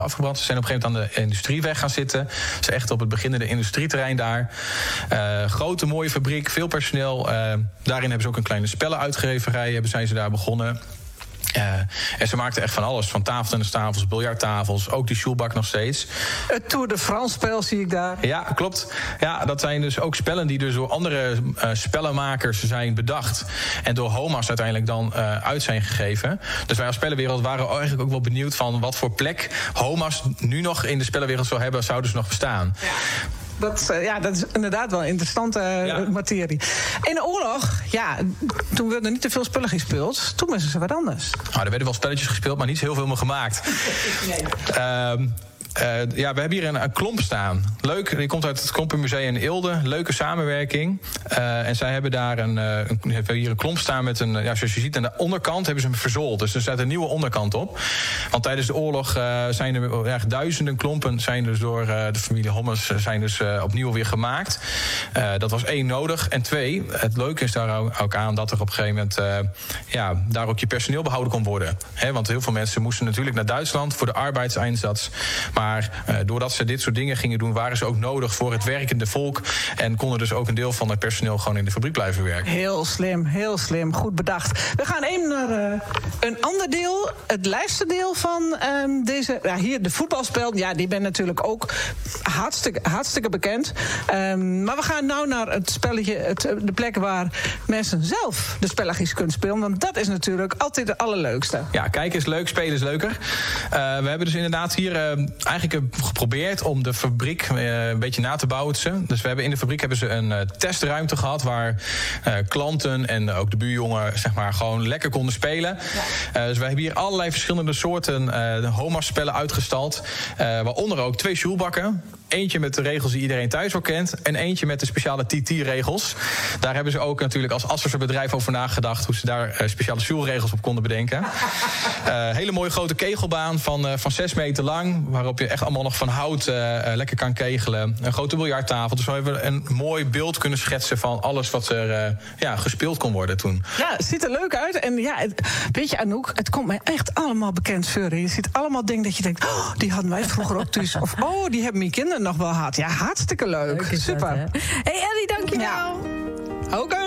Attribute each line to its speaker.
Speaker 1: afgebrand. Ze zijn op een gegeven moment aan de industrieweg gaan zitten. Ze zijn echt op het beginnende industrieterrein daar. Grote, mooie fabriek, veel personeel. Daarin hebben ze ook een kleine spellenuitgeverij, zijn ze daar begonnen. En ze maakten echt van alles. Van tafeltennistafels, biljarttafels, ook die Schulbak nog steeds.
Speaker 2: Het Tour de France spel zie ik daar.
Speaker 1: Ja, klopt. Ja, dat zijn dus ook spellen die dus door andere spellenmakers zijn bedacht. En door HOMA's uiteindelijk dan uit zijn gegeven. Dus wij als spellenwereld waren eigenlijk ook wel benieuwd van wat voor plek HOMA's nu nog in de spellenwereld zou hebben, zouden ze nog bestaan. Ja.
Speaker 2: Dat is inderdaad wel een interessante materie. In de oorlog, toen werden er niet te veel spullen gespeeld. Toen was het wat anders.
Speaker 1: Nou, er werden wel spelletjes gespeeld, maar niet heel veel meer gemaakt. We hebben hier een klomp staan. Leuk, die komt uit het Klompenmuseum in Eelde. Leuke samenwerking. En zij hebben daar hier een klomp staan met een... zoals je ziet, aan de onderkant hebben ze hem verzoold. Dus er staat een nieuwe onderkant op. Want tijdens de oorlog zijn er duizenden klompen... zijn dus door de familie Hommers opnieuw weer gemaakt. Dat was 1 nodig. En 2, het leuke is daar ook aan dat er op een gegeven moment... daar ook je personeel behouden kon worden. Want heel veel mensen moesten natuurlijk naar Duitsland... voor de arbeidseinsatz. Maar doordat ze dit soort dingen gingen doen... waren ze ook nodig voor het werkende volk... en konden dus ook een deel van het personeel gewoon in de fabriek blijven werken.
Speaker 2: Heel slim. Goed bedacht. We gaan even naar een ander deel. Het lijstendeel van deze... hier de voetbalspel. Ja, die ben natuurlijk ook hartstikke bekend. Maar we gaan nou naar het spelletje... de plek waar mensen zelf de spelletjes kunnen spelen. Want dat is natuurlijk altijd het allerleukste.
Speaker 1: Ja, kijken is leuk, spelen is leuker. We hebben dus inderdaad hier... eigenlijk geprobeerd om de fabriek een beetje na te bouwen. Dus we hebben in de fabriek hebben ze een testruimte gehad... waar klanten en ook de buurjongen gewoon lekker konden spelen. Ja. Dus we hebben hier allerlei verschillende soorten HOMA-spellen uitgestald. Waaronder ook 2 Schulbakken. Eentje met de regels die iedereen thuis wel kent... en eentje met de speciale TT-regels. Daar hebben ze ook natuurlijk als Assers bedrijf over nagedacht... hoe ze daar speciale Schulregels op konden bedenken. Hele mooie grote kegelbaan van 6 meter lang... waarop je echt allemaal nog van hout lekker kan kegelen. Een grote biljarttafel. Dus we hebben een mooi beeld kunnen schetsen... van alles wat er gespeeld kon worden toen.
Speaker 2: Ja, het ziet er leuk uit. En weet je, Anouk, het komt mij echt allemaal bekend voor. Je ziet allemaal dingen dat je denkt... die hadden wij vroeger ook thuis. Of die hebben mijn kinderen nog wel gehad. Ja, hartstikke leuk. Super.
Speaker 3: Hey Ellie, dankjewel.
Speaker 2: Ja. Oké.